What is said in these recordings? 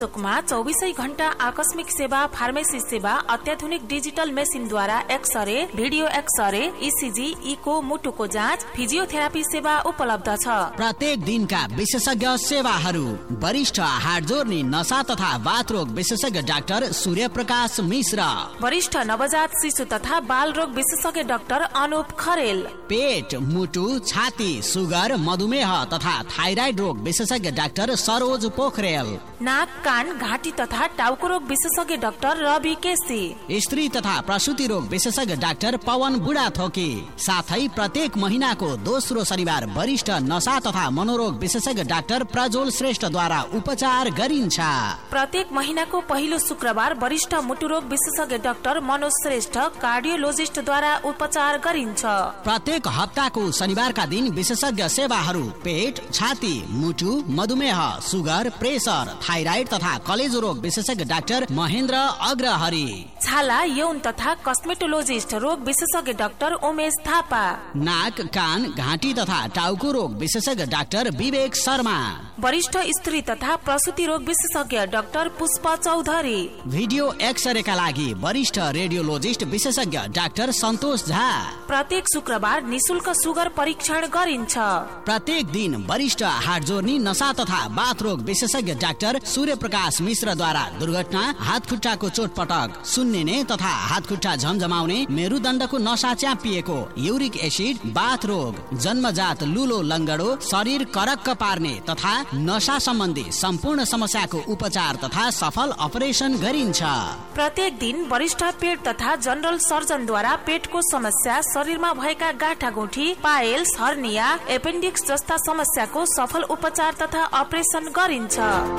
चोकमा 24 घण्टा आकस्मिक सेवा, फार्मेसी सेवा, अत्याधुनिक digital मेसिनद्वारा x-ray, video x-ray, ECG, eco, मुटुको जाँच, फिजियोथेरापी सेवा उपलब्ध छ। प्रत्येक दिनका विशेषज्ञ सेवाहरू। वरिष्ठ हाड जोर्नी, नसा तथा बाथ रोग विशेषज्ञ डाक्टर सूर्य प्रकाश मिश्र। वरिष्ठ नवजात शिशु तथा बाल रोग विशेषज्ञ डाक्टर अनुप खरेल। पेट, मुटु, छाती, सुगर, मधुमेह तथा थाइराइड रोग विशेषज्ञ डाक्टर सरोज पोखरेल। नाक, कान, घाँटी तथा टाउको रोग विशेषज्ञ डाक्टर रवि केसी। स्त्री तथा प्रसूति रोग विशेषज्ञ डाक्टर पवन बुढाथोकी। साथै प्रत्येक महिनाको दोस्रो शनिबार वरिष्ठ नशा तथा मनोरोग विशेषज्ञ डाक्टर प्रज्वल श्रेष्ठद्वारा उपचार गरिन्छ। प्रत्येक महिनाको पहिलो शुक्रबार वरिष्ठ मुटु रोग विशेषज्ञ डाक्टर मनोज श्रेष्ठ कार्डियोलोजिस्टद्वारा उपचार गरिन्छ। प्रत्येक हप्ताको शनिबारका दिन विशेषज्ञ सेवाहरू पेट, छाती, मुटु, मधुमेह, सुगर, प्रेसर, थाइराइड तथा कलेजो रोग विशेषज्ञ डाक्टर महेन्द्र अग्रहरि। छाला, यौन तथा कस्मेटोलोजिस्ट रोग विशेषज्ञ डाक्टर उमेश थापा। नाक, कान, घाँटी तथा टाउको रोग विशेषज्ञ डाक्टर विवेक शर्मा। वरिष्ठ स्त्री तथा प्रसूति रोग विशेषज्ञ डाक्टर पुष्प चौधरी। भिडियो एक्सरेका लागि वरिष्ठ रेडियोलोजिस्ट विशेषज्ञ डाक्टर सन्तोष झा। प्रत्येक शुक्रबार निशुल्क सुगर परीक्षण गरिन्छ। प्रत्येक दिन वरिष्ठ हाड जोर्नी, नशा तथा बाथ रोग विशेषज्ञ डाक्टर सूर्य प्रकाश मिश्रद्वारा दुर्घटना, हात खुट्टाको चोटपटक, सुन्निने तथा हात खुट्टा झमझमाउने, मेरुदण्डको नशा च्यापिएको, युरिक एसिड, बाथ रोग, जन्मजात लुलो लङ्गडो, शरीर करक्क पार्ने तथा नशा सम्बन्धी सम्पूर्ण समस्याको उपचार तथा सफल अपरेसन गरिन्छ। प्रत्येक दिन वरिष्ठ पेट तथा जनरल सर्जनद्वारा पेटको समस्या, शरीरमा भएका गाँठागुठी, पाइल्स, हर्निया, एपेन्डिक्स जस्ता समस्याको सफल उपचार तथा अपरेसन गरिन्छ।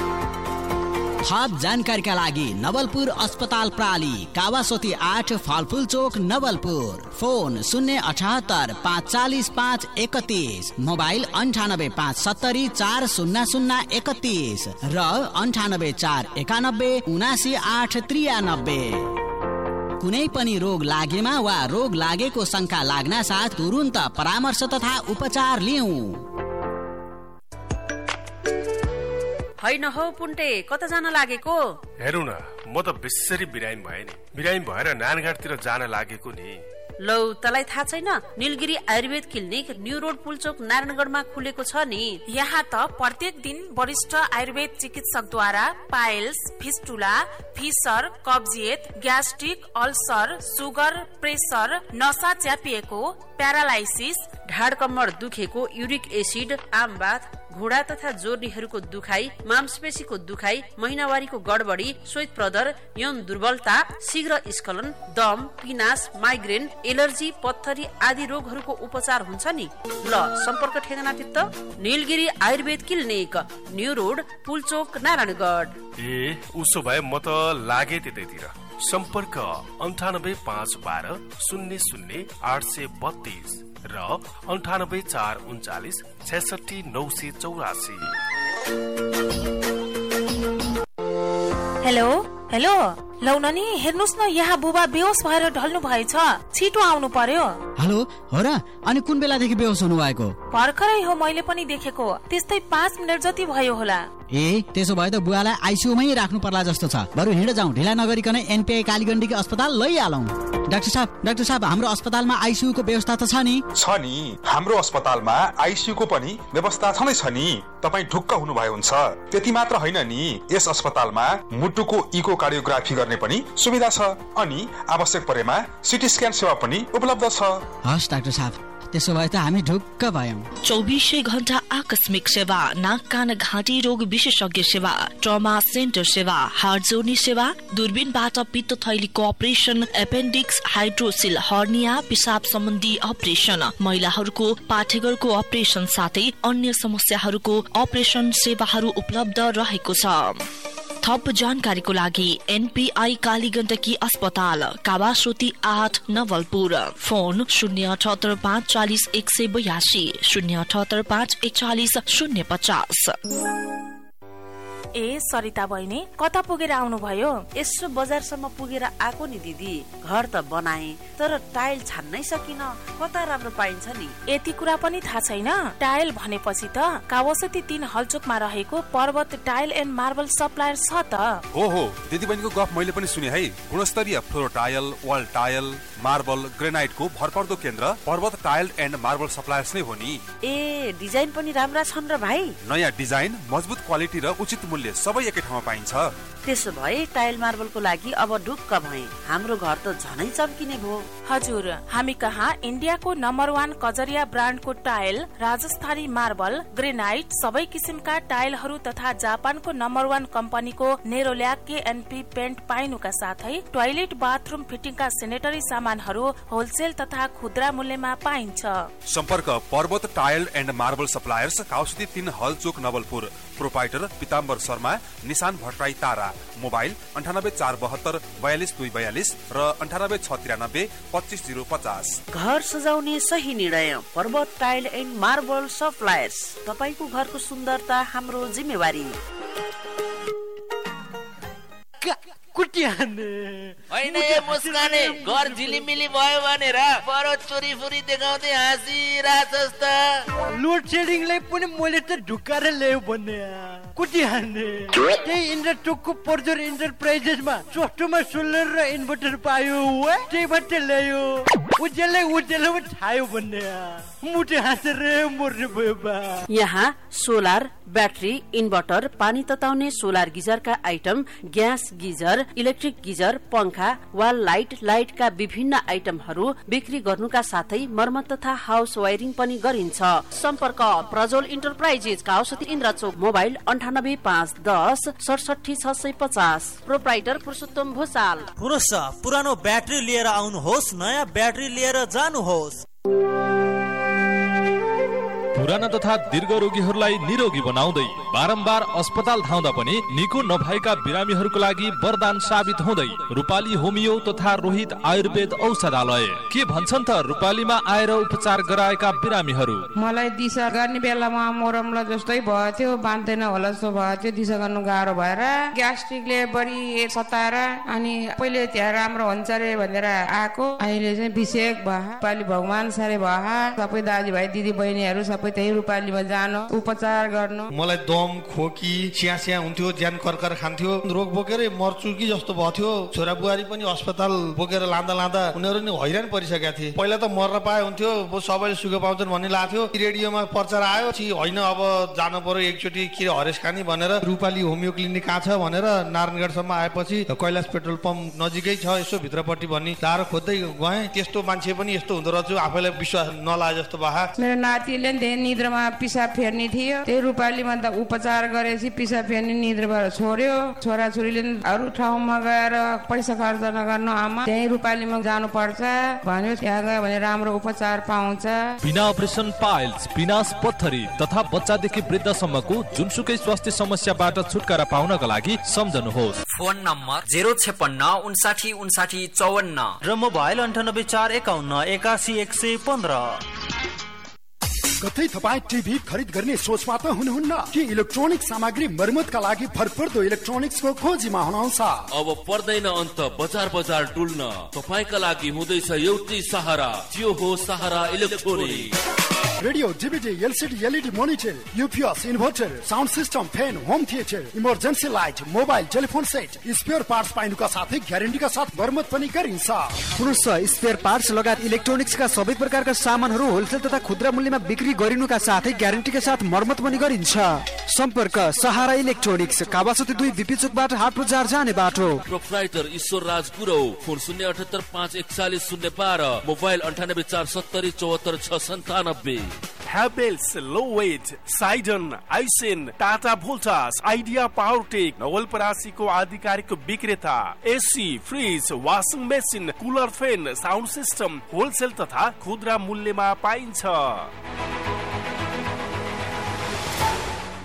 थप जानकारीका लागि नवलपुर अस्पताल प्राली, कावासोती 8, फलफुल चोक, नवलपुर। फोन 078 540 531, मोबाइल 98 570 40031 र 98 491 79 893। कुनै पनि रोग लागेमा वा रोग लागेको शंका लाग्न साथ तुरुन्त परामर्श तथा उपचार लिऊ। हैन हो पुन्टे, कता जान लागेको? हेरौ न, म त बेसरी बिरामी भए नि। बिरामी भएर नानघाटतिर जान लागेको नि। लौ, तलाई थाहा छैन? Nilgiri Ayurveda clinic new road Pulchowk नारायणगढमा खुलेको छ नि। यहाँ त प्रत्येक दिन वरिष्ठ आयुर्वेद चिकित्सकद्वारा पाइल्स, फिस्टुला, फिसर, कब्जियत, ग्यास्ट्रिक, अल्सर, सुगर, प्रेसर, नसा च्यापिएको, प्यारालाइसिस, ढाड कम्मर दुखेको, युरिक एसिड, आमबाथ, घुँडा तथा जोर्नीहरूको दुखाइ, मांसपेशीको दुखाइ, महिनावारीको गडबडी, श्वेत प्रदर, यौन दुर्बलता, शीघ्र स्खलन, दम, पिनास, माइग्रेन, एलर्जी, पत्थरी आदि रोगहरूको उपचार हुन्छ नि। ल, सम्पर्क ठेगाना तित्त Nilgiri Ayurveda clinic, new road Pulchowk Narayangarh. ए, उसो भए म त लागे त्यतैतिर। सम्पर्क 98 512 00 832 र 98 439 66 984। हेलो हेलो, लौ नानी हेर्नुस् न, यहाँ बुबा बेहोस भएर ढल्नु भएछ, छिटो आउनु पर्यो। हेलो, हो र? अनि कुन बेलादेखि बेहोस हुनु भएको? भर्खरै हो, मैले पनि देखेको। त्यस्तै 5 मिनेट जति भयो होला। ए, त्यसो भए त बुवालाई आइसियुमै राख्नु पर्ला जस्तो छ। बरु हिँड जाउँ, ढिला नगरिकन एनपीआई कालीगण्डकी अस्पताल लैहालौँ। डाक्टर साहब, हाम्रो अस्पतालमा आइसियु को व्यवस्था त छ नि? छ नि, हाम्रो अस्पतालमा आइसियु को पनि व्यवस्था छँदै छ नि। तपाई ढुक्क हुनु भयो हुन्छ। त्यति मात्र होइन नि, यस अस्पतालमा मुटुको इको कार्डियोग्राफी गर्ने पनि सुविधा छ अनि आवश्यक परेमा सिटी स्क्यान सेवा पनि उपलब्ध छ। हस् डाक्टर साहब, त्यसो भए त हामी ढुक्क भयौं। 24 घण्टा आकस्मिक सेवा, नाक कान घाँटी रोग विशेषज्ञ सेवा, ट्रमा सेन्टर सेवा, हार्ट जोर्नी सेवा, दूरबीनबाट पित्त थैलीको अपरेसन, एपेन्डिक्स, हाइड्रोसिल, हर्निया, पिसाब सम्बन्धी अपरेसन, महिलाहरूको पाठेघरको अपरेसन साथै अन्य समस्याहरूको अपरेसन सेवाहरू उपलब्ध रहेको छ। थप जानकारीको लागि एनपीआई कालीगण्डकी अस्पताल, कावासोती 8, नवलपुर। फोन 078 540 182 078 541 050। ए सरिता बहिनी, कता पुगेर आउनुभयो? यसो बजारसम्म पुगेर आएको नि दिदी। घर त बनाए तर टाइल छान्नै सकिन। कता राम्रो पाइन्छ नि? यति कुरा पनि थाहा छैन? टाइल भनेपछि त कावासती 3 हलचोकमा रहेको पर्वत टाइल एन्ड मार्बल सप्लायर छ त। हो दिदी बहिनीको गफ मैले पनि सुने है। गुणस्तरीय floor tile, wall tile, marble, ग्रेनाइटको भरपर्दो केन्द्र पर्वत टाइल एन्ड मार्बल सप्लायर्स नै हो नि। ए डिजाइन पनि राम्रा छन् र भाइ? नयाँ डिजाइन, मजबुत क्वालिटी र उचित मूल्य सबै एकै ठाउँमा पाइन्छ। त्यसो भए टाइल मार्बलको लागि अब ढुक्क भए। हाम्रो घर त झनै चम्किने भयो। हजुर, हामी कहाँ इन्डियाको नम्बर 1 कजरिया ब्रान्डको टाइल, राजस्थानी मार्बल, ग्रेनाइट, सबै किसिमका टाइलहरू तथा जापानको नम्बर 1 कम्पनीको नेरोल्याक KNP पेन्ट पाइनुका साथै टोयलेट बाथरुम फिटिङका सेनेटरी सामानहरू होलसेल तथा खुद्रा मूल्यमा पाइन्छ। सम्पर्क पर्वत tile and marble suppliers, काउसती 3 हलचोक Nawalpur. Proprietor Pitambar Sharma, Nishan Bhattarai Tara. Mobile 984772 42242 र 9863 25050। घर सजाउने सही निर्णय पर्वत टाइल एन्ड मार्बल सप्लायर्स। तपाईको घरको सुन्दरता हाम्रो जिम्मेवारी। होइन मुस्काने घर झिलिमिली भयो भनेर बरो चोरी फुरी देखाउँदै हाँसिरहेछस् त। लोड सेडिङलाई पनि मैले त ढुकाएर ल्यायो भन्ने कुटी हान्ने। त्यही इन्डरटोकको पर्जर इन्टरप्राइजेसमा सस्तोमा सोलर र इन्भर्टर पायो, त्यहीबाट ल्यायो। उज्यालो छायो भन्ने मुटे हाँसेर मर्ने भयो बा। यहाँ सोलर, ब्याट्री, इन्भर्टर, पानी तताउने solar गिजरका item, gas geyser, electric geyser, पंखा, वाल लाइट, लाइटका विभिन्न आइटमहरू बिक्री गर्नुका साथै मर्मत तथा हाउस वायरिङ पनि गरिन्छ। सम्पर्क Prajwal enterprises, काउसती Indrachowk. Mobile 98510 67 650। Proprietor पुरुषोत्तम भूषाल। पुरुष पुरानो ब्याट्री लिएर आउनुहोस्, नयाँ ब्याट्री लिएर जानुहोस्। पुराना तथा दीर्घ रोगीहरूलाई निरोगी बनाउँदै बारम्बार अस्पताल धाउँदा पनि निको नभएका बिरामीहरूको लागि वरदान साबित हुँदै रूपाली होमियो तथा रोहित आयुर्वेद औषधालय। के भन्छन् त रूपालीमा आएर उपचार गराएका बिरामीहरू? मलाई दिशा गर्ने बेलामा मोरमला जस्तै भयो थियो, बाँध्दैन होला जस्तो भयो थियो, दिशा गर्नु गाह्रो भएर ग्यास्ट्रिकले बढी सताएर अनि पहिले त्यहाँ राम्रो हुन्छ रे भनेर आएको, अहिले चाहिँ विषेक भयो। रूपाली भगवान सारे भयो। सबै दाजुभाइ दिदी बहिनीहरू सबै त्यही रूपालीमा जानु, उपचार गर्नु। मलाई दम, खोकी, स्यास्या हुन्थ्यो, ज्यान कर्कर खान्थ्यो, रोग बोकेरै मर्छु कि जस्तो भयो थियो। छोरा बुहारी पनि अस्पताल बोकेर लाँदा उनीहरू नि हैरान परिसकेका थिए। पहिला त मर्न पाए हुन्थ्यो, सबैले सुख पाउँछन् भन्ने लाग्थ्यो। रेडियोमा प्रचार आयो, होइन अब जानु पर्यो एकचोटि के हरेस खानी भनेर रूपाली होमियो क्लिनिक कहाँ छ भनेर नारायणगढसम्म आएपछि कैलाश पेट्रोल पम्प नजिकै छ, यसो भित्रपट्टि भन्ने तारो खोज्दै गएँ। त्यस्तो मान्छे पनि यस्तो हुँदो रहेछ, आफैलाई विश्वास नलागे जस्तो भए। मेरो नातिले निद्रामा पिसाब फेर्ने थियो, त्यही रूपालीमा त उपचार गरेपछि पिसाब फेर्ने निद्राबाट छोड्यो। छोराछोरीले अरू ठाउँमा गएर पैसा खर्च नगर्नु आमा, त्यही रूपालीमा जानु पर्छ भन्यो। त्यहाँ गयो भने राम्रो उपचार पाउँछ। बिना अपरेसन पाइल्स, पिनास, पत्थरी तथा बच्चादेखि वृद्धसम्मको जुनसुकै स्वास्थ्य समस्याबाट छुटकारा पाउनका लागि सम्झनुहोस्। फोन नम्बर 056 59 59 54 र मोबाइल 98 451 81 115। कतै तपाईँ टिभी खरिद गर्ने सोचमा त हुनुहुन्न कि इलेक्ट्रोनिक सामग्री मर्मतका लागि भरपर्दो इलेक्ट्रोनिक्सको खोजीमा हुनुहुन्छ? अब पर्दैन अन्त बजार डुल्न। तपाईका लागि हुँदैछ एउटै सहारा, त्यो हो सहारा electronic. Radio, DVD, LCD, LED monitor, UPS, inverter, sound system, fan, home theatre, emergency light, mobile, telephone set, spare parts पाइनुका साथै ग्यारेन्टीका साथ मर्मत पनि गरिन्छ। पुरुष स्पेयर पार्ट्स लगायत इलेक्ट्रोनिक्सका सबै प्रकारका सामानहरू होलसेल तथा खुद्रा मूल्यमा बिक्री गरिनुका साथै ग्यारेन्टीका साथ मर्मत पनि गरिन्छ। सम्पर्क सहारा इलेक्ट्रोनिक्स, कावासती 2 बीपी चोकबाट हाट बजार जाने बाटो। प्रोप्राइटर ईश्वर राज गुरौ। Phone 078 541 012, mobile 98 470 74 697। Havells, Lowe's, Sidon, Aisin, Tata Voltas, idea Powertech, नवलपरासीको आधिकारिक विक्रेता। AC, fridge, washing machine, cooler, fan, sound system wholesale तथा खुद्रा मूल्यमा पाइन्छ।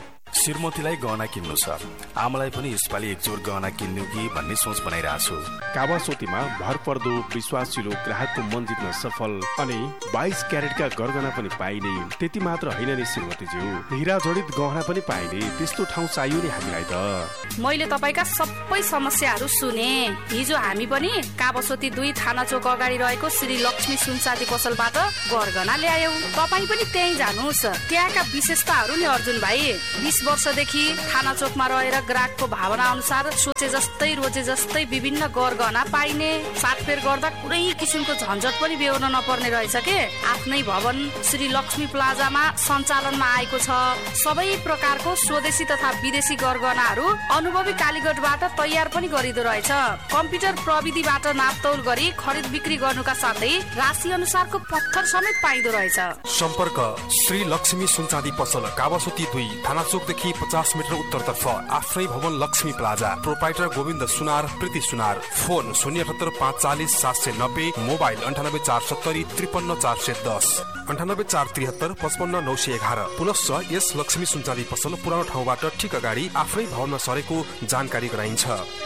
श्रीमतीलाई गहना किन्नु छ। आमालाई पनि यसपालि एक जोर गहना किन्नु कि भन्ने सोच बनाइरहेको छु। कावासोतीमा भरपर्दो विश्वासिलो ग्राहकको मन जित्न सफल अनि 22 क्यारेटका गरगहना पनि पाइने। त्यति मात्र होइन नि श्रीमतीज्यू, हिरा जडित गहना पनि पाइने। त्यस्तो ठाउँ चाहियो नि हामीलाई त। मैले तपाईका सबै समस्याहरू सुने। हिजो हामी पनि कावासोती 2 थाना चोक अगाडि रहेको श्री लक्ष्मी सुनचाँदी पसलबाट गरगहना ल्यायौ। तपाईँ पनि त्यहीँ जानुहोस्। त्यहाँका विशेषताहरू नि अर्जुन भाइ, 20 वर्षदेखि थाना चोकमा रहेर ग्राहकको भावना अनुसार सोचे जस्तै रोजे जस्तै विभिन्न गरगहना पाइने। साटफेर गर्दा कुनै किसिमको झन्झट पनि बेहोर्न नपर्ने रहेछ के। आफ्नै भवन श्री लक्ष्मी प्लाजामा सञ्चालनमा आएको छ। सबै प्रकारको स्वदेशी तथा विदेशी गरगहनाहरू अनुभवी कालीगढबाट तयार पनि गरिदो रहेछ। कम्प्युटर प्रविधिबाट नापतौल गरी खरिद बिक्री गर्नुका साथै राशि अनुसारको पत्थर समेत पाइदो रहेछ। सम्पर्क श्री लक्ष्मी सुनचाँदी पसल, कावासोती 2 थाना चोकदेखि 50 मिटर उत्तरतर्फ, आफ्नै भवन लक्ष्मी प्लाजा। प्रोपाइटर गोविन्द सुनार, प्रीति सुनार। Phone 078 540 790, mobile 98 470 53 410, 98 473 55 911। पुनश्च यस लक्ष्मी सुनचाँदी पसल पुरानो ठाउँबाट ठिक अगाडि आफ्नै भवनमा सरेको जानकारी गराइन्छ।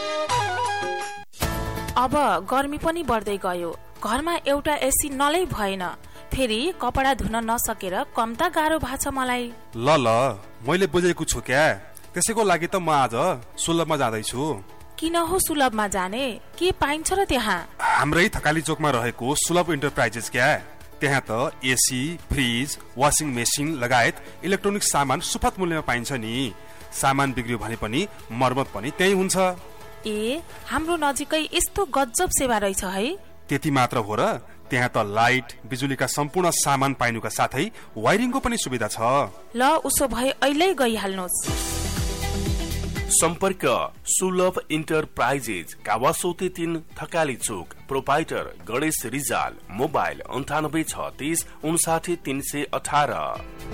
अब गर्मी पनि बढ्दै गयो। घरमा एउटा एसी नलै भएन। फेरि कपडा धुन नसकेर कम्ता गाह्रो भएको छ मलाई। ल मैले बुझेको छु क्या। त्यसैको लागि त म आज सुलभमा जाँदैछु। किन हो सुलभमा जाने? के पाइन्छ र त्यहाँ? हाम्रै थकाली चोकमा रहेको सुलभ इन्टरप्राइजेस क्या। त्यहाँ त एसी, फ्रिज, वासिङ मेसिन लगायत इलेक्ट्रोनिक सामान सुपथ मूल्यमा पाइन्छ नि। सामान बिग्रियो भने पनि मर्मत पनि त्यही हुन्छ। ए, हाम्रो नजिकै यस्तो गजब सेवा रहेछ है। त्यति मात्र हो र, त्यहाँ त लाइट बिजुलीका सम्पूर्ण सामान पाइनुका साथै वायरिङको पनि सुविधा छ। ल उसो भए अहिले गइहाल्नुहोस्। सम्पर्क सुलभ इन्टरप्राइजेज, कावासोती 3 थकाली चोक। प्रोपाइटर गणेश रिजाल। मोबाइल 98 36 59 318।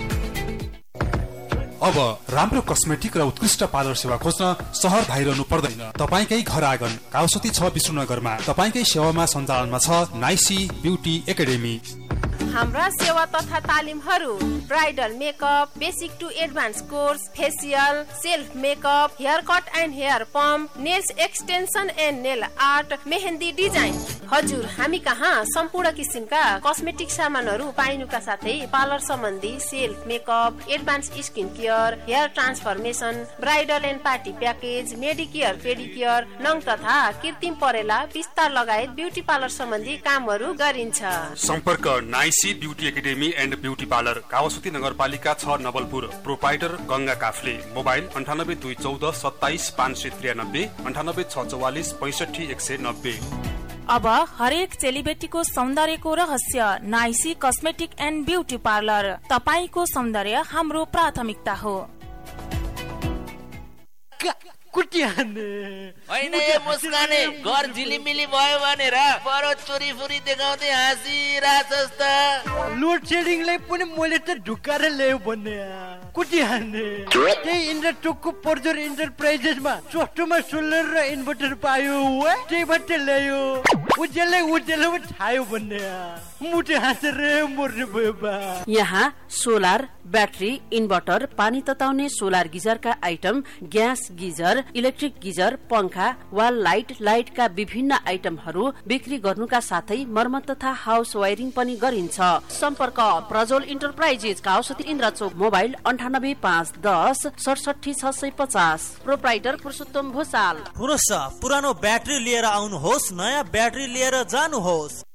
अब राम्रो कस्मेटिक र उत्कृष्ट पार्लर सेवा खोज्न शहर धाइरहनु पर्दैन। तपाईकै घर आँगन कावासोती 6 विष्णुनगरमा तपाईकै सेवामा सञ्चालनमा छ नाइसी ब्युटी एकाडेमी। हाम्रा सेवा तथा तालिमहरू bridal makeup, basic to advance course, facial, self makeup, hair cut and hair pump, nails extension and nail art, mehndi design. हजुर, हामी कहाँ सम्पूर्ण किसिमका कस्मेटिक सामानहरू पाइनुका साथै पार्लर सम्बन्धी self makeup, advance skin care, hair transformation, bridal and party package, Medicare, पेडिकेयर, नङ तथा कृत्रिम परेला, विस्तार लगायत ब्युटी पार्लर सम्बन्धी कामहरू गरिन्छ। सम्पर्क नाइसी beauty academy and beauty parlour, Kawasoti नगरपालिका 6 नवलपुर। प्रोपाइटर गंगा काफले। मोबाइल 98 214 27 593, 98 644 65 190। अब हरेक चेलीबेटीको सौन्दर्यको रहस्य नाइसी कस्मेटिक एन्ड ब्युटी पार्लर। तपाईको सौन्दर्य हाम्रो प्राथमिकता हो। होइन ए मुस्काने, घर झिलिमिली भयो भनेर परो चोरी फुरी देखाउँदै हाँसिरहेछस् त। लोड सेडिङलाई पनि मैले त ढुकाएर ल्यायो भन्ने कुटी हान्ने। त्यही इन्डरटोकको पर्जर इन्टरप्राइजेसमा सस्तोमा सोलर र इन्भर्टर पायो, त्यहीबाट ल्यायो। उज्यालो छायो भन्ने मुटे हाँसेर मर्ने भयो बा। यहाँ सोलर, ब्याट्री, इन्भर्टर, पानी तताउने solar गिजरका item, gas geyser, electric geyser, पंखा, वाल लाइट, लाइटका विभिन्न आइटमहरू बिक्री गर्नुका साथै मर्मत तथा हाउस वायरिङ पनि गरिन्छ। सम्पर्क Prajwal enterprises, Kawasoti Indrachowk. Mobile 98 510 67 650। Proprietor पुरुषोत्तम भूषाल। पुरुष पुरानो ब्याट्री लिएर आउनुहोस्, नयाँ ब्याट्री लिएर जानुहोस्।